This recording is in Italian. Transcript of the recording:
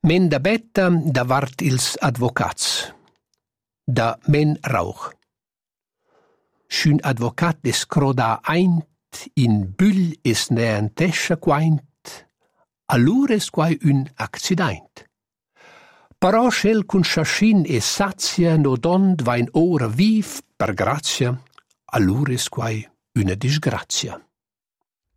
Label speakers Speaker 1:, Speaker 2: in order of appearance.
Speaker 1: Men da betta davart ils advocats. Da men rauch. Schün advocat des croda eint in bül es neantescha quaint, allur es quai un accident. Però schel cun schaschin e sazia nodond vain ora viv per grazia, allur es quai una disgrazia.